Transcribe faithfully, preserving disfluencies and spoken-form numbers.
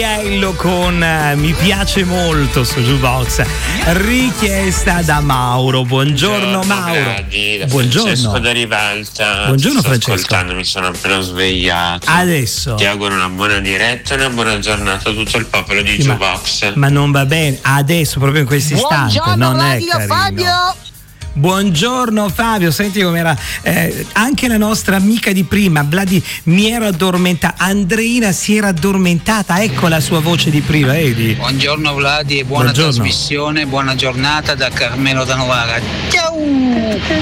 Con uh, mi piace molto su Jukebox, richiesta da Mauro. Buongiorno, buongiorno Mauro. Gradi, buongiorno Francesco da Rivalta. Buongiorno Sto Francesco. ascoltando, mi sono appena svegliato. Adesso ti auguro una buona diretta e una buona giornata a tutto il popolo di sì, Jukebox. Ma, ma non va bene adesso, proprio in questo istante. Buongiorno, non Radio è carino. Fabio. Buongiorno Fabio, senti com'era eh, anche la nostra amica di prima, Vladi, mi ero addormentata, Andreina si era addormentata, ecco la sua voce di prima, vedi? Buongiorno Vladi e buona Buongiorno. trasmissione, buona giornata da Carmelo da Novara. Ciao!